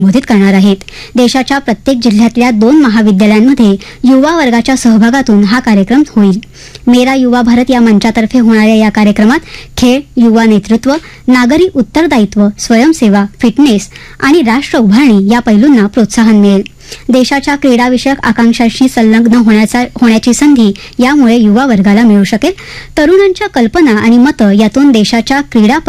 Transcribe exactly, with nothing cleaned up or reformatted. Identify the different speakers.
Speaker 1: संबोधित करणार आहेत. देशाच्या प्रत्येक जिल्ह्यातल्या दोन महाविद्यालयांमध्ये युवा वर्गाच्या सहभागातून हा कार्यक्रम होईल. मेरा युवा भारत या मंचातर्फे होणाऱ्या या कार्यक्रमात खेळ, युवा नेतृत्व, नागरी उत्तरदायित्व, स्वयंसेवा, फिटनेस आणि राष्ट्र उभारणी या पैलूंना प्रोत्साहन मिळेल. देशाच्या क्रीडाविषयक आकांक्षांशी संलग्न होण्याचा होण्याची संधी यामुळे युवा वर्गाला मिळू शकेल. तरुणांच्या कल्पना आणि मतं यातून देशाच्या क्रीडा